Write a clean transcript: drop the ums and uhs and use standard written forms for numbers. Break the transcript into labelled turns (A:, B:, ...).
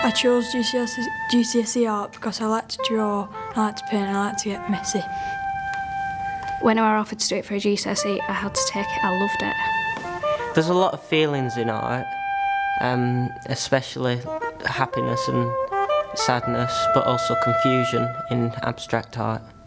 A: I chose GCSE art because I like to draw, I like to paint, and I like to get messy.
B: When I were offered to do it for a GCSE, I had to take it. I loved it.
C: There's a lot of feelings in art, especially happiness and sadness, but also confusion in abstract art.